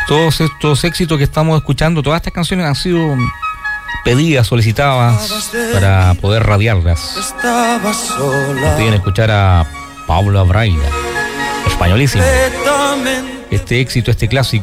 Todos estos éxitos que estamos escuchando, todas estas canciones han sido pedidas, solicitadas para poder radiarlas. Nos piden escuchar a Pablo Abraida, españolísimo. Este éxito, este clásico